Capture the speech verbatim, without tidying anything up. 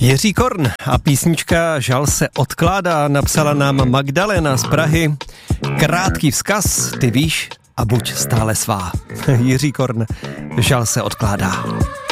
Jiří Korn a písnička Žal se odkládá, napsala nám Magdalena z Prahy. Krátký vzkaz, ty víš, a buď stále svá. Jiří Korn, Žal se odkládá.